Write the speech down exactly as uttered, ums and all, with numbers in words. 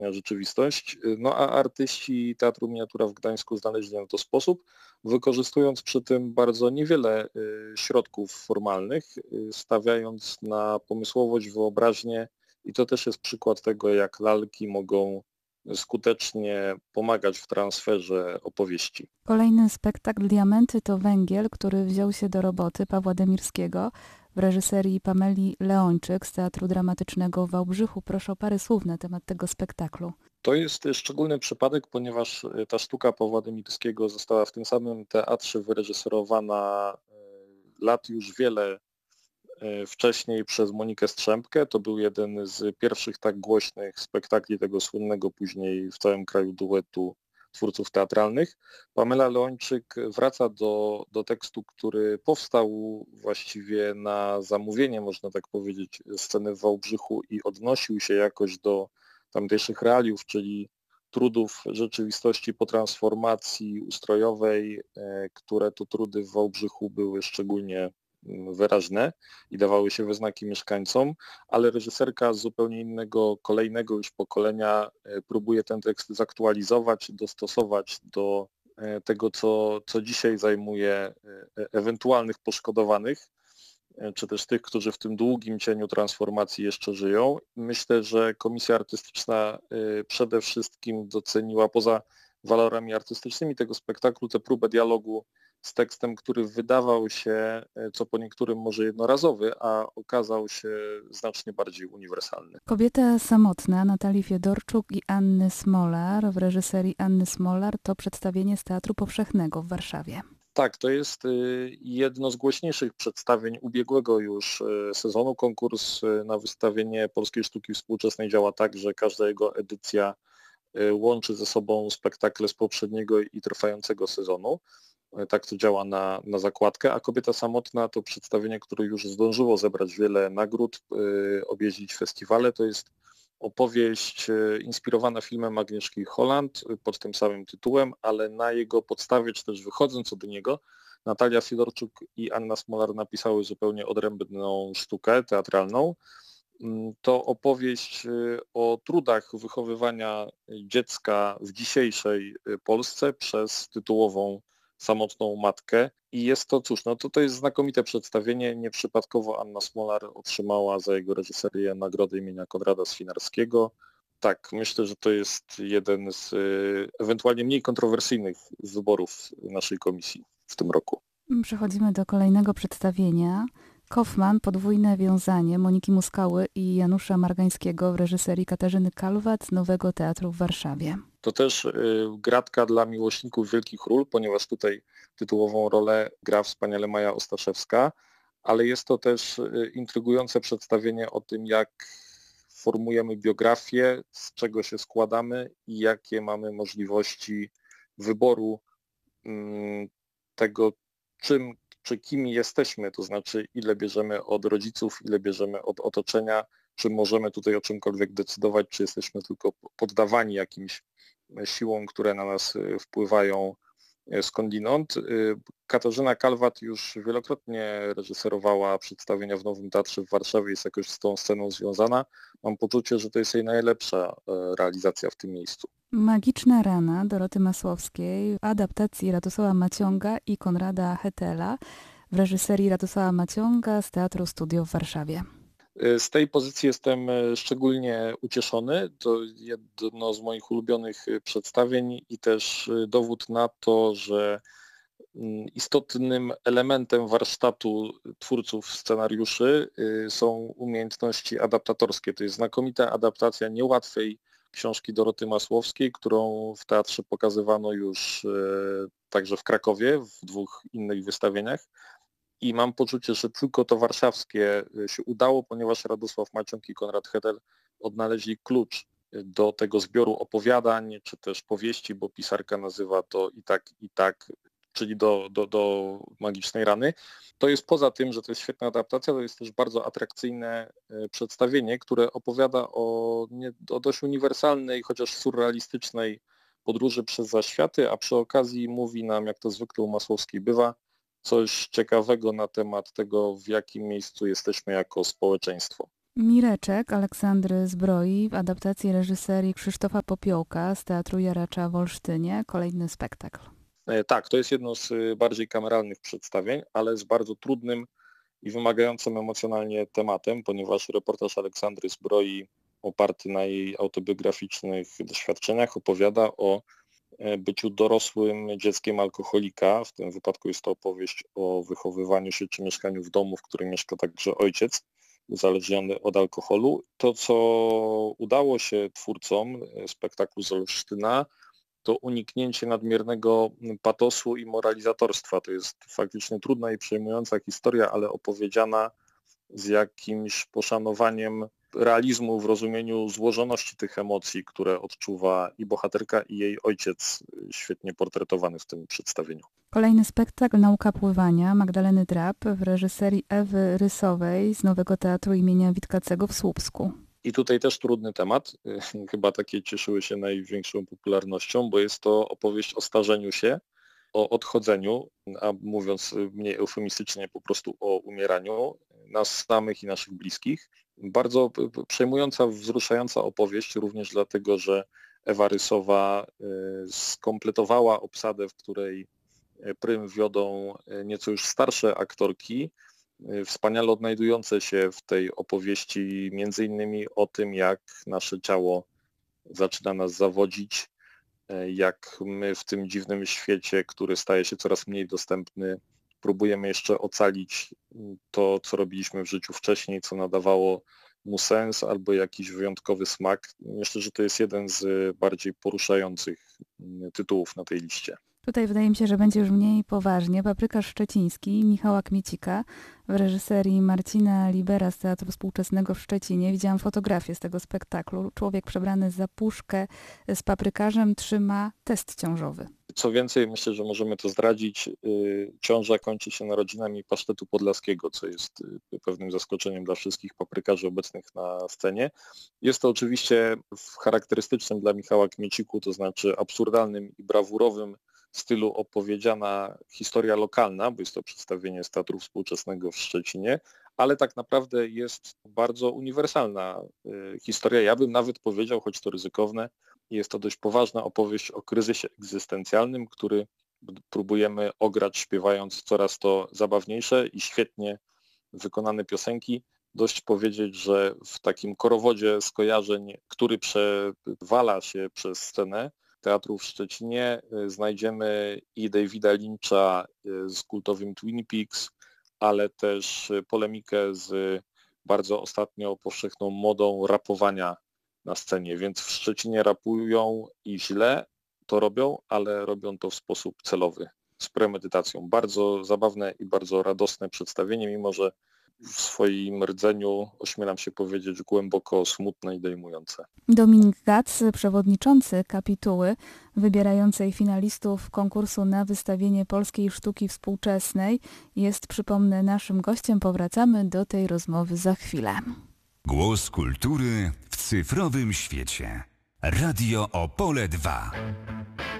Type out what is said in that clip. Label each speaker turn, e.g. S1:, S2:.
S1: udowadnia rzeczywistość, no a artyści Teatru Miniatura w Gdańsku znaleźli na to sposób, wykorzystując przy tym bardzo niewiele środków formalnych, stawiając na pomysłowość, wyobraźnię i to też jest przykład tego, jak lalki mogą skutecznie pomagać w transferze opowieści.
S2: Kolejny spektakl Diamenty to węgiel, który wziął się do roboty Pawła Demirskiego w reżyserii Pameli Leończyk z Teatru Dramatycznego w Wałbrzychu. Proszę o parę słów na temat tego spektaklu.
S1: To jest szczególny przypadek, ponieważ ta sztuka Pawła Demirskiego została w tym samym teatrze wyreżyserowana lat już wiele wcześniej przez Monikę Strzępkę. To był jeden z pierwszych tak głośnych spektakli tego słynnego później w całym kraju duetu twórców teatralnych. Pamela Leończyk wraca do, do tekstu, który powstał właściwie na zamówienie, można tak powiedzieć, sceny w Wałbrzychu i odnosił się jakoś do tamtejszych realiów, czyli trudów rzeczywistości po transformacji ustrojowej, które to trudy w Wałbrzychu były szczególnie wyraźne i dawały się we znaki mieszkańcom, ale reżyserka z zupełnie innego, kolejnego już pokolenia próbuje ten tekst zaktualizować, dostosować do tego, co, co dzisiaj zajmuje ewentualnych poszkodowanych, czy też tych, którzy w tym długim cieniu transformacji jeszcze żyją. Myślę, że Komisja Artystyczna przede wszystkim doceniła poza walorami artystycznymi tego spektaklu tę próbę dialogu z tekstem, który wydawał się, co po niektórym może jednorazowy, a okazał się znacznie bardziej uniwersalny.
S2: Kobieta samotna Natalii Fiedorczuk i Anny Smolar w reżyserii Anny Smolar to przedstawienie z Teatru Powszechnego w Warszawie.
S1: Tak, to jest jedno z głośniejszych przedstawień ubiegłego już sezonu. Konkurs na wystawienie polskiej sztuki współczesnej działa tak, że każda jego edycja łączy ze sobą spektakle z poprzedniego i trwającego sezonu. Tak to działa na, na zakładkę, a Kobieta samotna to przedstawienie, które już zdążyło zebrać wiele nagród, yy, objeździć festiwale. To jest opowieść yy, inspirowana filmem Agnieszki Holland yy, pod tym samym tytułem, ale na jego podstawie, czy też wychodząc od niego, Natalia Fiedorczuk i Anna Smolar napisały zupełnie odrębną sztukę teatralną. Yy, to opowieść yy, o trudach wychowywania dziecka w dzisiejszej Polsce przez tytułową samotną matkę i jest to, cóż, no to, to jest znakomite przedstawienie. Nieprzypadkowo Anna Smolar otrzymała za jego reżyserię nagrodę imienia Konrada Swinarskiego. Tak, myślę, że to jest jeden z y, ewentualnie mniej kontrowersyjnych wyborów naszej komisji w tym roku.
S2: Przechodzimy do kolejnego przedstawienia. Kaufman, podwójne wiązanie Moniki Muskały i Janusza Margańskiego w reżyserii Katarzyny Kalwat z Nowego Teatru w Warszawie.
S1: To też y, gratka dla miłośników wielkich ról, ponieważ tutaj tytułową rolę gra wspaniale Maja Ostaszewska, ale jest to też y, intrygujące przedstawienie o tym, jak formujemy biografię, z czego się składamy i jakie mamy możliwości wyboru y, tego, czym czy kim jesteśmy, to znaczy ile bierzemy od rodziców, ile bierzemy od otoczenia, czy możemy tutaj o czymkolwiek decydować, czy jesteśmy tylko poddawani jakimś siłom, które na nas wpływają skądinąd. Katarzyna Kalwat już wielokrotnie reżyserowała przedstawienia w Nowym Teatrze w Warszawie, jest jakoś z tą sceną związana. Mam poczucie, że to jest jej najlepsza realizacja w tym miejscu.
S2: Magiczna rana Doroty Masłowskiej w adaptacji Radosława Maciąga i Konrada Hetela w reżyserii Radosława Maciąga z Teatru Studio w Warszawie.
S1: Z tej pozycji jestem szczególnie ucieszony. To jedno z moich ulubionych przedstawień i też dowód na to, że istotnym elementem warsztatu twórców scenariuszy są umiejętności adaptatorskie. To jest znakomita adaptacja niełatwej książki Doroty Masłowskiej, którą w teatrze pokazywano już także w Krakowie w dwóch innych wystawieniach. I mam poczucie, że tylko to warszawskie się udało, ponieważ Radosław Maciąg i Konrad Hedel odnaleźli klucz do tego zbioru opowiadań, czy też powieści, bo pisarka nazywa to i tak, i tak, czyli do, do, do Magicznej Rany. To jest poza tym, że to jest świetna adaptacja, to jest też bardzo atrakcyjne przedstawienie, które opowiada o, nie, o dość uniwersalnej, chociaż surrealistycznej podróży przez zaświaty, a przy okazji mówi nam, jak to zwykle u Masłowskiej bywa, coś ciekawego na temat tego, w jakim miejscu jesteśmy jako społeczeństwo.
S2: Mireczek Aleksandry Zbroi w adaptacji reżyserii Krzysztofa Popiołka z Teatru Jaracza w Olsztynie. Kolejny spektakl.
S1: Tak, to jest jedno z bardziej kameralnych przedstawień, ale z bardzo trudnym i wymagającym emocjonalnie tematem, ponieważ reportaż Aleksandry Zbroi oparty na jej autobiograficznych doświadczeniach opowiada o byciu dorosłym dzieckiem alkoholika. W tym wypadku jest to opowieść o wychowywaniu się czy mieszkaniu w domu, w którym mieszka także ojciec uzależniony od alkoholu. To, co udało się twórcom spektaklu z Olsztyna, to uniknięcie nadmiernego patosu i moralizatorstwa. To jest faktycznie trudna i przejmująca historia, ale opowiedziana z jakimś poszanowaniem realizmu w rozumieniu złożoności tych emocji, które odczuwa i bohaterka, i jej ojciec, świetnie portretowany w tym przedstawieniu.
S2: Kolejny spektakl Nauka pływania Magdaleny Drab w reżyserii Ewy Rysowej z Nowego Teatru imienia Witkacego w Słupsku.
S1: I tutaj też trudny temat, chyba takie cieszyły się największą popularnością, bo jest to opowieść o starzeniu się, o odchodzeniu, a mówiąc mniej eufemistycznie po prostu o umieraniu nas samych i naszych bliskich. Bardzo przejmująca, wzruszająca opowieść, również dlatego, że Ewa Rysowa skompletowała obsadę, w której prym wiodą nieco już starsze aktorki, wspaniale odnajdujące się w tej opowieści między innymi o tym, jak nasze ciało zaczyna nas zawodzić, jak my w tym dziwnym świecie, który staje się coraz mniej dostępny, próbujemy jeszcze ocalić to, co robiliśmy w życiu wcześniej, co nadawało mu sens albo jakiś wyjątkowy smak. Myślę, że to jest jeden z bardziej poruszających tytułów na tej liście.
S2: Tutaj wydaje mi się, że będzie już mniej poważnie. Paprykarz Szczeciński Michała Kmiecika w reżyserii Marcina Libera z Teatru Współczesnego w Szczecinie. Widziałam fotografię z tego spektaklu. Człowiek przebrany za puszkę z paprykarzem trzyma test ciążowy.
S1: Co więcej, myślę, że możemy to zdradzić. Ciąża kończy się narodzinami pasztetu podlaskiego, co jest pewnym zaskoczeniem dla wszystkich paprykarzy obecnych na scenie. Jest to oczywiście w charakterystycznym dla Michała Kmieciku, to znaczy absurdalnym i brawurowym stylu opowiedziana historia lokalna, bo jest to przedstawienie z Teatru Współczesnego w Szczecinie, ale tak naprawdę jest bardzo uniwersalna historia. Ja bym nawet powiedział, choć to ryzykowne, jest to dość poważna opowieść o kryzysie egzystencjalnym, który próbujemy ograć śpiewając coraz to zabawniejsze i świetnie wykonane piosenki. Dość powiedzieć, że w takim korowodzie skojarzeń, który przewala się przez scenę teatru w Szczecinie, znajdziemy i Davida Lyncha z kultowym Twin Peaks, ale też polemikę z bardzo ostatnio powszechną modą rapowania na scenie, więc w Szczecinie rapują i źle to robią, ale robią to w sposób celowy, z premedytacją. Bardzo zabawne i bardzo radosne przedstawienie, mimo że w swoim rdzeniu, ośmielam się powiedzieć, głęboko smutne i dojmujące.
S2: Dominik Gac, przewodniczący kapituły wybierającej finalistów konkursu na wystawienie polskiej sztuki współczesnej, jest, przypomnę, naszym gościem. Powracamy do tej rozmowy za chwilę.
S3: Głos kultury w cyfrowym świecie. Radio Opole dwa.